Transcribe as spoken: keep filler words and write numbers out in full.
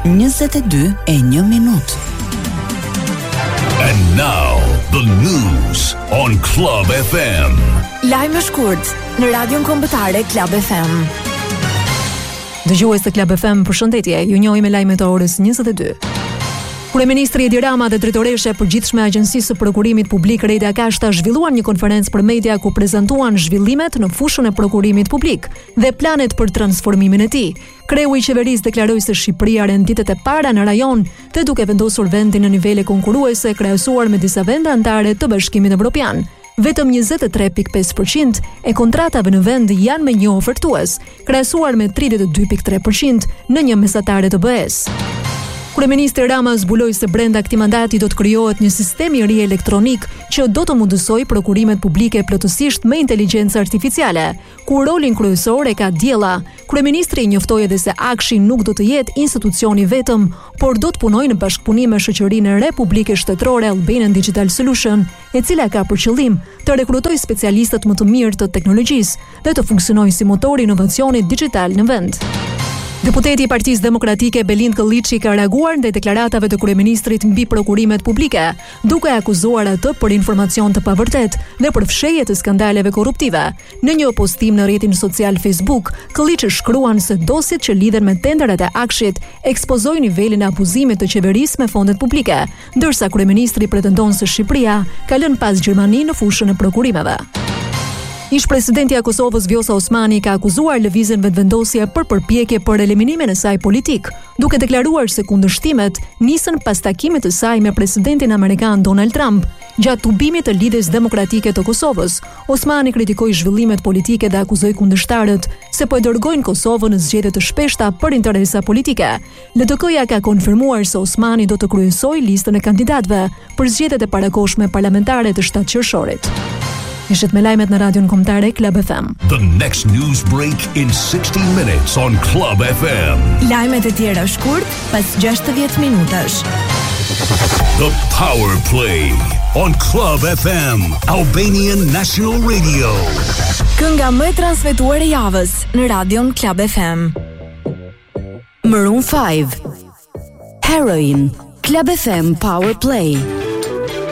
njëzet e dy e një minutë. And now, the news on Club F M. Lajme shkurt në Radion Kombëtare Club F M. Dëgjues të Club F M, përshëndetje. Ju njohim me lajmet e orës njëzet e dy. Kryeministri Edi Rama dhe drejtoresha e përgjithshme e Agjencisë së Prokurimit Publik Reda Kashta zhvilluan një konferencë për media ku prezantuan zhvillimet në fushën e prokurimit publik dhe planet për transformimin e tij. Kreu i qeverisë deklaroi se Shqipëria renditet e para në rajon dhe duke vendosur vendin në nivele konkurruese krahasuar me disa vende anëtare të Bashkimit Evropian. Vetëm njëzet e tre pikë pesë përqind e kontratave në vend janë me një ofertues, krahasuar me tridhjetë e dy pikë tre përqind në një mesatare të B E-s. Kryeministri Rama zbuloi se brenda këtij mandati do të krijohet një sistem i ri elektronik që do të mundësojë prokurimet publike plotësisht me inteligjencë artificiale, ku rolin kryesor e ka diella. Kryeministri njoftoi edhe se Akshi nuk do të jetë institucioni vetëm, por do të punojë në bashkëpunim me shoqërinë Republike Shtetërore Albanian Digital Solution, e cila ka për qëllim të rekrutojë specialistët më të mirë të teknologjisë dhe të funksionojë si motor i inovacionit digjital në vend. Deputeti i Partisë Demokratike Belind Kolliçi ka reaguar ndaj deklaratave të kryeministrit mbi prokurimet publike, duke akuzuar atë për informacion të pavërtet dhe për fshehje të skandaleve korruptive. Në një postim në rrjetin social Facebook, Kolliçi shkruan se dosjet që lidhen me tenderet e Akshit ekspozojnë nivelin e abuzimit të qeverisë me fondet publike, ndërsa kryeministri pretendon se Shqipëria ka lënë pas Gjermani në fushën e prokurimeve. Ish presidenti i Kosovës Vjosa Osmani ka akuzuar lëvizjen vetëvendosje për përpjekje për eliminimin e saj politik, duke deklaruar se kundërshtimet nisën pas takimit të saj me presidentin amerikan Donald Trump. Gjatë tubimit të lidhjes demokratike të Kosovës, Osmani kritikoi zhvillimet politike dhe akuzoi kundërshtarët se po e dërgojnë Kosovën në zgjedhje të shpeshta për interesa politike. L D K-ja ka konfirmuar se Osmani do të kryesojë listën e kandidatëve për zgjedhjet e parakohshme parlamentare të shtatë qershorit. Ishit me lajmet në Radion Kombëtare Club F M. The next news break in sixty minutes on Club F M. Lajmet e tjera shkurt pas gjashtëdhjetë minutash. The Power Play on Club F M, Albanian National Radio. Kënga më e transmetuar e javës në Radion Club F M. Maroon five, Heroin, Club F M Power Play.